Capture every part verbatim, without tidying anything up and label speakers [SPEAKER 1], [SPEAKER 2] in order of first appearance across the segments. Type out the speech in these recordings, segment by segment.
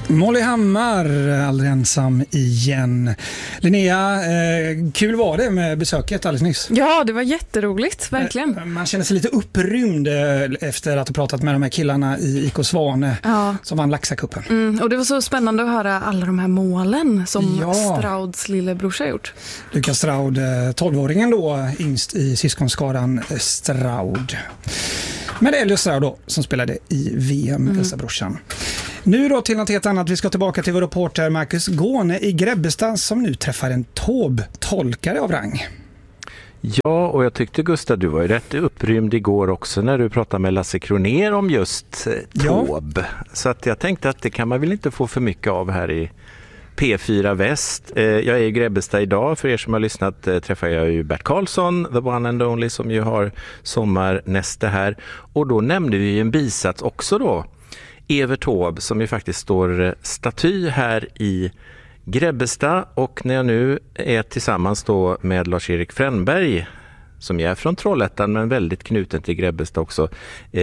[SPEAKER 1] Molly Hammar, aldrig ensam igen. Linnea, eh, kul var det med besöket alldeles nyss.
[SPEAKER 2] Ja, det var jätteroligt, verkligen.
[SPEAKER 1] Eh, man känner sig lite upprymd efter att ha pratat med de här killarna i I K Svan ja. som vann Laxacupen.
[SPEAKER 2] Mm, och det var så spännande att höra alla de här målen som ja. Strauds lillebrorsa gjort.
[SPEAKER 1] Lukas Straud, tolvåringen då, yngst i syskonskaran Straud. Men det är Elias Straud då, som spelade i V M, mm. äldsta brorsan. Nu då till något helt annat. Vi ska tillbaka till vår reporter Marcus Gåne i Grebbestad som nu träffar en Taube-tolkare av rang.
[SPEAKER 3] Ja, och jag tyckte Gustav, du var ju rätt upprymd igår också när du pratade med Lasse Kroner om just Taube. Ja. Så att jag tänkte att det kan man väl inte få för mycket av här i P fyra Väst. Jag är i Grebbestad idag. För er som har lyssnat träffar jag ju Bert Karlsson, the one and only, som ju har sommarnäste här. Och då nämnde vi en bisats också då. Evert Taube, som ju faktiskt står staty här i Grebbestad, och när jag nu är tillsammans då med Lars-Erik Fränberg, som är från Trollhättan men väldigt knuten till Grebbestad också, eh,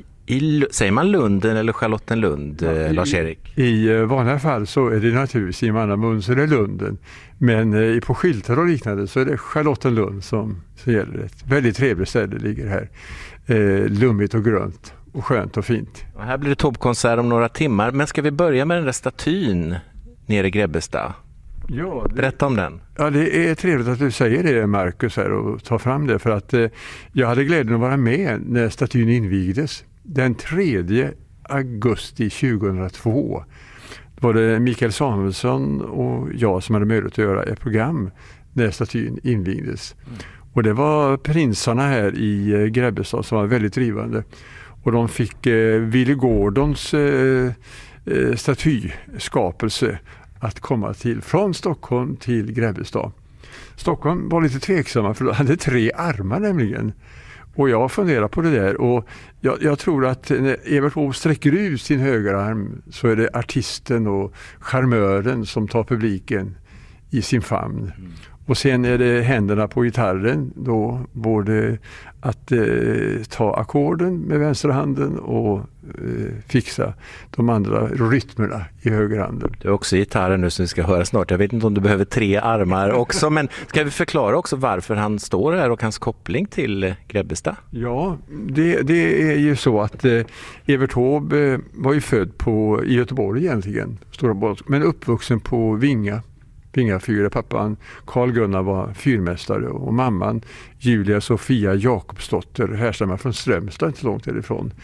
[SPEAKER 3] i, säger man Lunden eller Charlottenlund, ja, i, Lars-Erik?
[SPEAKER 4] I vanliga fall så är det naturligtvis i Mannamun så är det Lunden, men eh, på skyltar och liknande så är det Charlottenlund som, som gäller. Ett väldigt trevligt ställe ligger här, eh, lummigt och grönt. Och skönt och fint.
[SPEAKER 3] Och här blir det Taube-konsert om några timmar. Men ska vi börja med den där statyn nere i Grebbestad?
[SPEAKER 4] Ja, det,
[SPEAKER 3] berätta om den.
[SPEAKER 4] Ja, det är trevligt att du säger det, Marcus, här, och tar fram det. För att eh, jag hade glädjen att vara med när statyn invigdes. Den tredje augusti tjugohundratvå var det Mikael Samuelsson och jag som hade möjlighet att göra ett program när statyn invigdes. Mm. Och det var prinsarna här i Grebbestad som var väldigt drivande. Och de fick eh, Willy Gordons eh, eh, statyskapelse att komma till från Stockholm till Grebbestad. Stockholm var lite tveksamma för de hade tre armar nämligen. Och jag funderar på det där, och jag, jag tror att när Evert Taube sträcker ut sin högerarm så är det artisten och charmören som tar publiken i sin famn. Mm. Och sen är det händerna på gitarren då, både att eh, ta ackorden med vänsterhanden och eh, fixa de andra rytmerna i högerhanden.
[SPEAKER 3] Du är också gitarren nu som vi ska höra snart. Jag vet inte om du behöver tre armar också, men ska vi förklara också varför han står här och hans koppling till Grebbestad?
[SPEAKER 4] Ja, det, det är ju så att eh, Evert Taube var ju född på, i Göteborg egentligen, Stora, men uppvuxen på Vinga. Vinga fyra. Pappan Carl Gunnar var fyrmästare och mamman Julia Sofia Jakobsdotter härstammar från Strömstad, inte långt därifrån.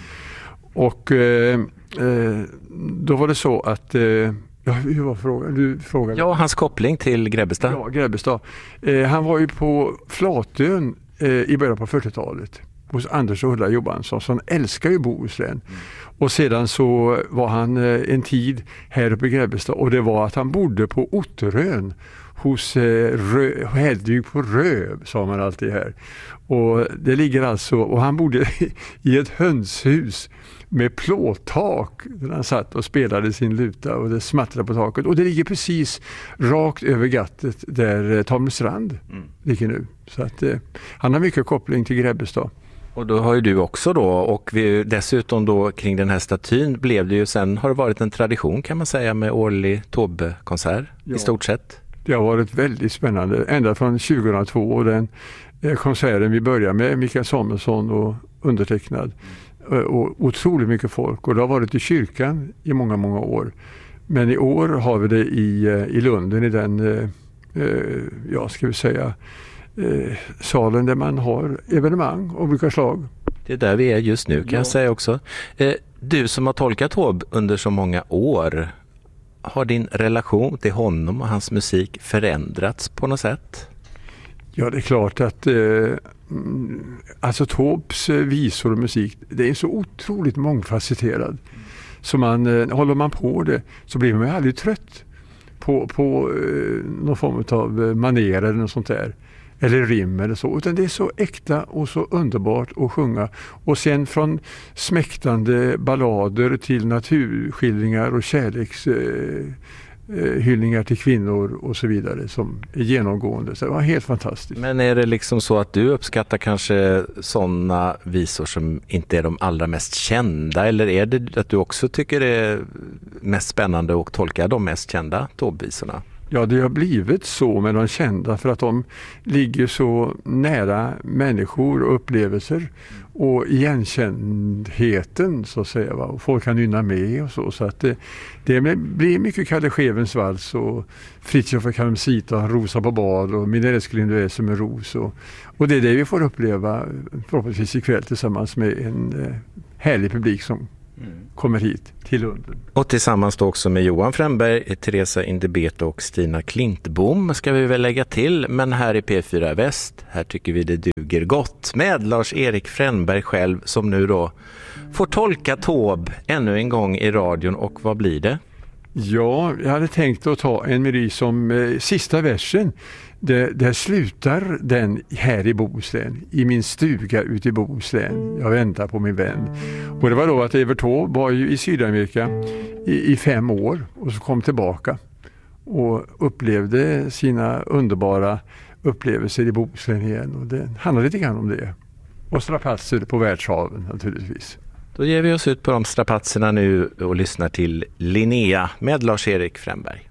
[SPEAKER 4] Och eh, eh, då var det så att eh, ja, hur var frågan? Du frågade.
[SPEAKER 3] Ja, hans koppling till Grebbestad.
[SPEAKER 4] Ja, Grebbestad. Eh, han var ju på Flatön eh, i början på fyrtiotalet hos Anders och Ulla Johansson, som älskar ju Bohuslän. Mm. Och sedan så var han eh, en tid här uppe i Grebbestad, och det var att han bodde på Otterön hos eh, Rö, Hedvig på Röv, sa man alltid här. Och det ligger alltså, och han bodde i ett hönshus med plåttak där han satt och spelade sin luta och det smattrade på taket. Och det ligger precis rakt över gattet där eh, Tommestrand mm. ligger nu. Så att eh, han har mycket koppling till Grebbestad.
[SPEAKER 3] Och då har ju du också då, och vi, dessutom då kring den här statyn blev det ju sen, har det varit en tradition kan man säga med årlig Taube-konsert ja. i stort sett.
[SPEAKER 4] Det har varit väldigt spännande, ända från tjugohundratvå, och den eh, konserten vi börjar med Mikael Samuelsson och undertecknad. Mm. Och otroligt mycket folk, och det har varit i kyrkan i många, många år. Men i år har vi det i, i Lunden, i den, eh, ja ska vi säga, Eh, salen där man har evenemang av olika slag.
[SPEAKER 3] Det är där vi är just nu kan ja. jag säga också. Eh, du som har tolkat Taube under så många år, har din relation till honom och hans musik förändrats på något sätt?
[SPEAKER 4] Ja, det är klart att eh, alltså Taubes visor och musik, det är så otroligt mångfacetterad. Mm. Så man, eh, håller man på det så blir man aldrig trött på, på eh, någon form av manér eller något sånt där. Eller rim eller så, utan det är så äkta och så underbart att sjunga. Och sen från smäktande ballader till naturskildringar och kärleks eh, eh, hyllningar till kvinnor och så vidare som är genomgående. Så det var helt fantastiskt.
[SPEAKER 3] Men är det liksom så att du uppskattar kanske sådana visor som inte är de allra mest kända, eller är det att du också tycker det är mest spännande att tolka de mest kända Taube-visorna?
[SPEAKER 4] Ja, det har blivit så med de kända för att de ligger så nära människor och upplevelser och igenkändheten så att säga, va? Och folk kan nynna med och så, så att det, det blir mycket Kalle Schewens vals och Fritiof och Karamsita, Rosa på bad och Min älskling du är som en ros och, och det är det vi får uppleva förhoppningsvis ikväll tillsammans med en eh, härlig publik som Mm. kommer hit till Lund.
[SPEAKER 3] Och tillsammans då också med Johan Fränberg, Teresa Indebet och Stina Klintbom ska vi väl lägga till. Men här i P fyra Väst, här tycker vi det duger gott med Lars-Erik Fränberg själv som nu då får tolka Taube ännu en gång i radion. Och vad blir det?
[SPEAKER 4] Ja, jag hade tänkt att ta en melodi som eh, sista versen. Det, där slutar den här i Bohuslän, i min stuga ute i Bohuslän. Jag väntar på min vän. Och det var då att Evert Taube var ju i Sydamerika i, i fem år och så kom tillbaka och upplevde sina underbara upplevelser i Bohuslän igen. Och det handlar lite grann om det. Och strapatser på världshaven naturligtvis.
[SPEAKER 3] Då ger vi oss ut på de strapatserna nu och lyssnar till Linnea med Lars-Erik Fränberg.